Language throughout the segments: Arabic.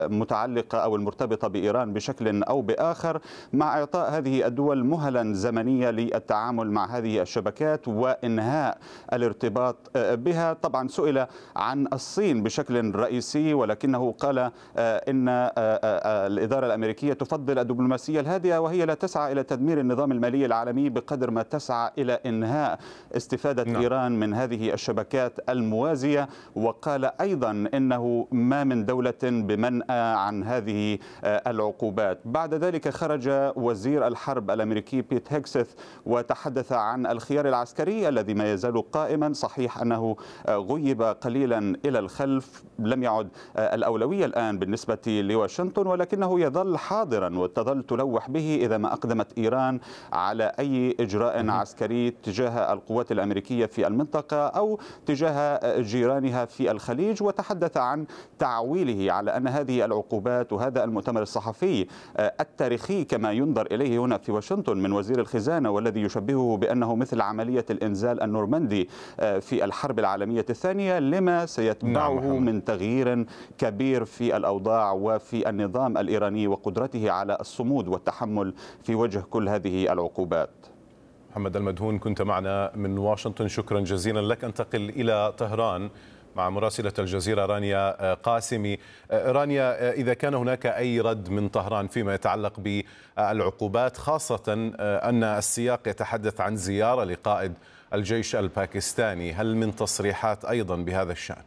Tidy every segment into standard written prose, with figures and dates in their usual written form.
المتعلقة أو المرتبطة بإيران بشكل أو بآخر، مع إعطاء هذه الدول مهلا زمنية للتعامل مع هذه الشبكات وإنهاء الارتباط بها. طبعا سئل عن الصين بشكل رئيسي، ولكنه قال إن الإدارة الأمريكية تفضل الدبلوماسية الهادئة، وهي لا تسعى إلى تدمير النظام المالي العالمي بقدر ما تسعى إلى إنهاء استفادة إيران من هذه الشبكات الموازية. وقال أيضا إنه ما من دولة بمنأى عن هذه العقوبات. بعد ذلك خرج وزير الحرب الأمريكي بيت هيكسث وتحدث عن الخيار العسكري الذي ما يزال قائما. صحيح أنه غيب قليلا إلى الخلف، لم يعد الأولوية الآن بالنسبة لواشنطن، ولكنه يظل حاضرا وتظل تلوح به إذا ما أقدمت إيران على أي إجراء عسكري تجاه القوات الأمريكية في المنطقة أو تجاه جيرانها في الخليج. وتحدث عن تعويله على أن هذه العقوبات وهذا المؤتمر الصحفي التاريخي كما ينظر إليه هنا في واشنطن من وزير الخزانة، والذي يشبهه بأنه مثل عملية الإنزال النورماندي في الحرب العالمية الثانية، لما سيتبعه من تغيير كبير في الأوضاع وفي النظام الإيراني وقدرته على الصمود والتحمل في وجه كل هذه العقوبات. محمد المدهون كنت معنا من واشنطن، شكرا جزيلا لك. انتقل إلى طهران مع مراسلة الجزيرة رانيا قاسمي. رانيا، إذا كان هناك أي رد من طهران فيما يتعلق بالعقوبات، خاصة أن السياق يتحدث عن زيارة لقائد الجيش الباكستاني، هل من تصريحات أيضا بهذا الشأن؟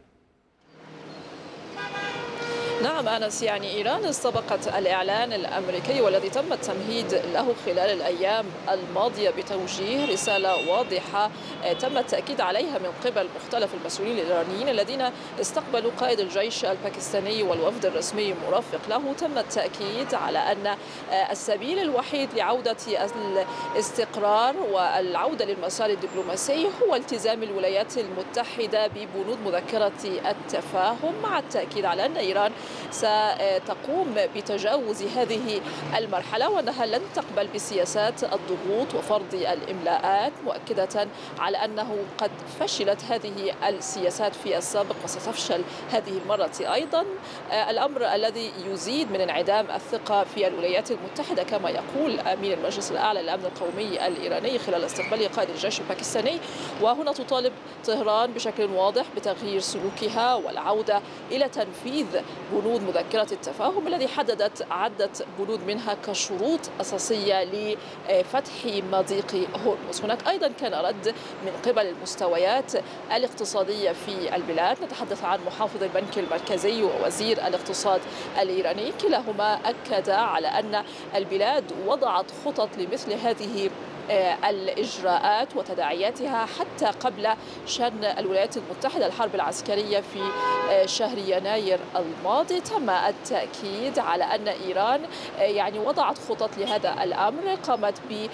نعم أنس، إيران استبقت الإعلان الأمريكي والذي تم التمهيد له خلال الأيام الماضية بتوجيه رسالة واضحة تم التأكيد عليها من قبل مختلف المسؤولين الإيرانيين الذين استقبلوا قائد الجيش الباكستاني والوفد الرسمي المرافق له. تم التأكيد على أن السبيل الوحيد لعودة الاستقرار والعودة للمسار الدبلوماسي هو التزام الولايات المتحدة ببنود مذكرة التفاهم، مع التأكيد على أن إيران ستقوم بتجاوز هذه المرحلة وأنها لن تقبل بسياسات الضغوط وفرض الإملاءات، مؤكدة على أنه قد فشلت هذه السياسات في السابق وستفشل هذه المرة أيضا. الأمر الذي يزيد من انعدام الثقة في الولايات المتحدة كما يقول أمين المجلس الأعلى للأمن القومي الإيراني خلال استقبال قائد الجيش الباكستاني. وهنا تطالب طهران بشكل واضح بتغيير سلوكها والعودة إلى تنفيذ بنود مذكرة التفاهم الذي حددت عدة بنود منها كشروط أساسية لفتح مضيق هرمز. هناك أيضا كان رد من قبل المستويات الاقتصادية في البلاد، نتحدث عن محافظ البنك المركزي ووزير الاقتصاد الإيراني، كلاهما أكد على أن البلاد وضعت خطط لمثل هذه الإجراءات وتداعياتها حتى قبل شن الولايات المتحدة الحرب العسكرية في شهر يناير الماضي. تم التأكيد على أن إيران وضعت خطط لهذا الأمر، قامت ب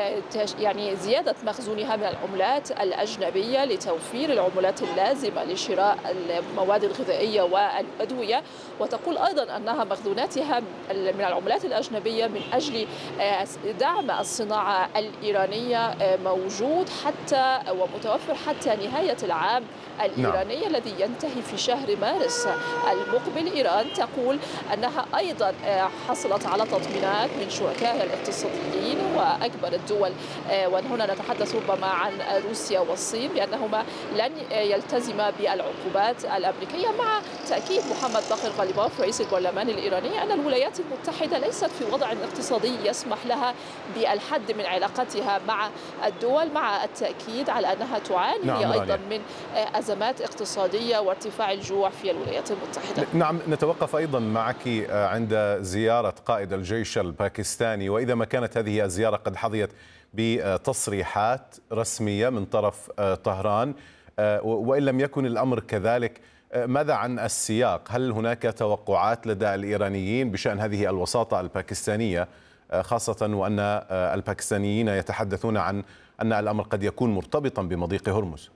زيادة مخزونها من العملات الأجنبية لتوفير العملات اللازمة لشراء المواد الغذائية والأدوية، وتقول أيضا أنها مخزوناتها من العملات الأجنبية من أجل دعم الصناعة الإيرانية موجود حتى ومتوفر حتى نهاية العام الإيراني الذي ينتهي في شهر مارس المقبل. إيران تقول أنها أيضا حصلت على تطمينات من شركائها الاقتصاديين وأكبر الدول، وهنا نتحدث ربما عن روسيا والصين، بأنهما لن يلتزما بالعقوبات الأمريكية، مع تأكيد محمد باقر غالباف رئيس البرلمان الإيراني أن الولايات المتحدة ليست في وضع اقتصادي يسمح لها بالحد من علاقتها مع الدول، مع التأكيد على أنها تعاني هي أيضا من أزمات اقتصادية وارتفاع الجوع في الولايات المتحدة. نعم، نتوقف أيضا معك عند زيارة قائد الجيش الباكستاني، وإذا ما كانت هذه الزيارة قد حظيت بتصريحات رسمية من طرف طهران، وإن لم يكن الأمر كذلك، ماذا عن السياق؟ هل هناك توقعات لدى الإيرانيين بشأن هذه الوساطة الباكستانية، خاصة وأن الباكستانيين يتحدثون عن أن الأمر قد يكون مرتبطا بمضيق هرمز؟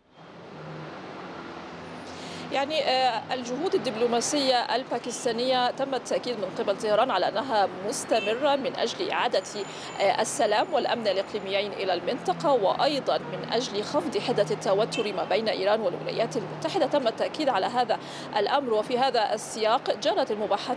الجهود الدبلوماسية الباكستانية تم التأكيد من قبل طهران على أنها مستمرة من أجل إعادة السلام والأمن الإقليميين إلى المنطقة، وأيضا من أجل خفض حدة التوتر ما بين إيران والولايات المتحدة. تم التأكيد على هذا الأمر، وفي هذا السياق جرت المباحثات